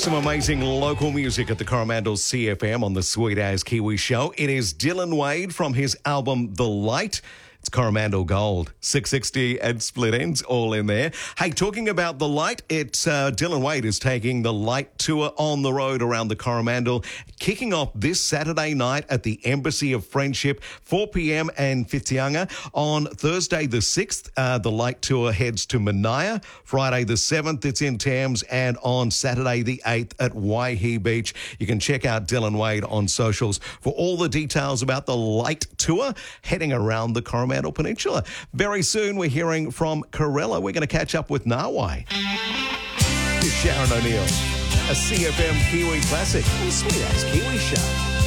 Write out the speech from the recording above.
Some amazing local music at the Coromandel CFM on the Sweet As Kiwi Show. It is Dylan Wade from his album The Light. It's Coromandel Gold, 660 and Split Ends, all in there. Hey, talking about The Light, it's Dylan Wade is taking the Light Tour on the road around the Coromandel, kicking off this Saturday night at the Embassy of Friendship, 4 p.m. and Whitianga. On Thursday the 6th, the Light Tour heads to Mania. Friday the 7th, it's in Thames, and on Saturday the 8th at Waihi Beach. You can check out Dylan Wade on socials for all the details about the Light Tour heading around the Coromandel Peninsula. Very soon we're hearing from Corella. We're going to catch up with Nawai. Here's Sharon O'Neill, a CFM Kiwi classic, the Sweet As Kiwi Show.